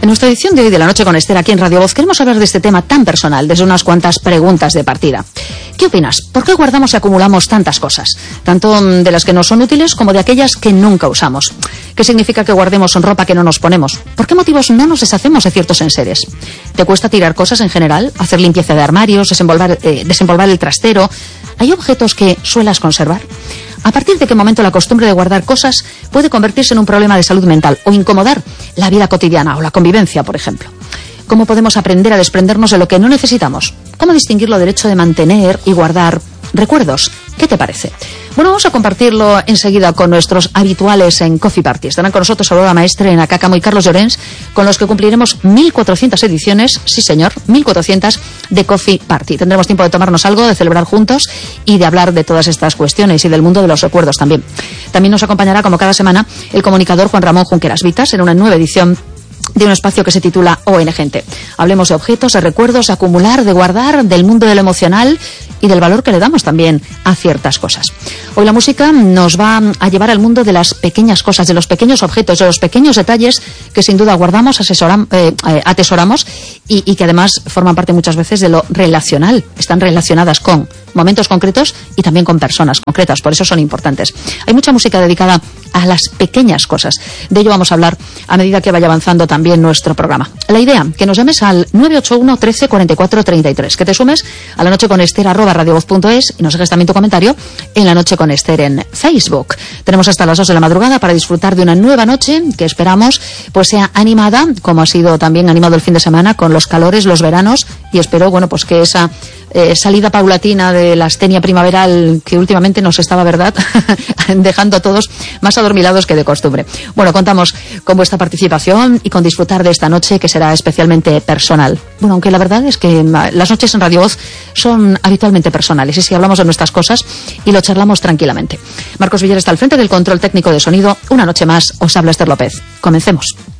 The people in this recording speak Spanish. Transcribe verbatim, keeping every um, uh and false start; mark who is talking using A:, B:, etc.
A: En nuestra edición de hoy de La Noche con Esther aquí en Radio Voz queremos hablar de este tema tan personal desde unas cuantas preguntas de partida. ¿Qué opinas? ¿Por qué guardamos y acumulamos tantas cosas? Tanto de las que nos son útiles como de aquellas que nunca usamos. ¿Qué significa que guardemos ropa que no nos ponemos? ¿Por qué motivos no nos deshacemos de ciertos enseres? ¿Te cuesta tirar cosas en general? ¿Hacer limpieza de armarios? ¿Desempolvar, eh, desempolvar el trastero? ¿Hay objetos que suelas conservar? ¿A partir de qué momento la costumbre de guardar cosas puede convertirse en un problema de salud mental o incomodar la vida cotidiana o la convivencia, por ejemplo? ¿Cómo podemos aprender a desprendernos de lo que no necesitamos? ¿Cómo distinguir lo derecho de mantener y guardar recuerdos? ¿Qué te parece? Bueno, vamos a compartirlo enseguida con nuestros habituales en Coffee Party. Estarán con nosotros Aurora Maestre, Ana Cácamo y Carlos Llorens, con los que cumpliremos mil cuatrocientas ediciones, sí señor, mil cuatrocientas de Coffee Party. Tendremos tiempo de tomarnos algo, de celebrar juntos y de hablar de todas estas cuestiones y del mundo de los recuerdos también. También nos acompañará, como cada semana, el comunicador Juan Ramón Junqueras Vitas en una nueva edición de un espacio que se titula O N Gente. Hablemos de objetos, de recuerdos, de acumular, de guardar, del mundo de lo emocional y del valor que le damos también a ciertas cosas. Hoy la música nos va a llevar al mundo de las pequeñas cosas, de los pequeños objetos, de los pequeños detalles que sin duda guardamos, asesoram, eh, eh, atesoramos y, y que además forman parte muchas veces de lo relacional. Están relacionadas con momentos concretos y también con personas concretas, por eso son importantes. Hay mucha música dedicada a las pequeñas cosas. De ello vamos a hablar a medida que vaya avanzando también nuestro programa. La idea, que nos llames al nueve ocho uno, trece, cuarenta y cuatro, treinta y tres, que te sumes a La Noche con Esther arroba radiovoz punto es y nos dejes también tu comentario en La Noche con Esther en Facebook. Tenemos hasta las dos de la madrugada para disfrutar de una nueva noche que esperamos pues sea animada, como ha sido también animado el fin de semana con los calores, los veranos, y espero, bueno, pues que esa eh, salida paulatina de la astenia primaveral que últimamente nos estaba, ¿verdad?, dejando a todos más adormilados que de costumbre. Bueno, contamos con vuestra participación y con disfrutar de esta noche que será especialmente personal. Bueno, aunque la verdad es que las noches en Radio Voz son habitualmente personales y si hablamos de nuestras cosas y lo charlamos tranquilamente. Marcos Villar está al frente del control técnico de sonido. Una noche más os habla Esther López. Comencemos.